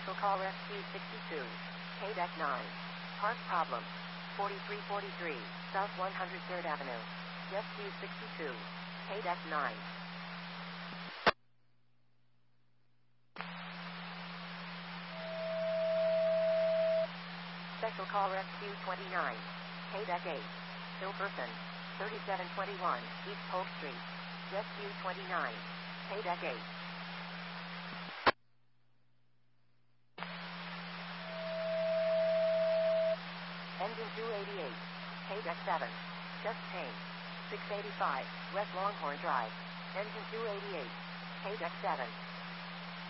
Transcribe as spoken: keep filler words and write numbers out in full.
Special call Rescue sixty-two. K-Deck nine. Park problem. forty-three forty-three, South one hundred third Avenue. Rescue sixty-two. K-Deck nine. Special call Rescue twenty-nine. K-Deck eight. Ill person. thirty-seven twenty-one, East Polk Street. Rescue twenty-nine. K-Deck eight. Engine two eighty-eight. K-Deck seven. Chest pain. six eighty-five, West Longhorn Drive. Engine two eighty-eight. K-Deck seven.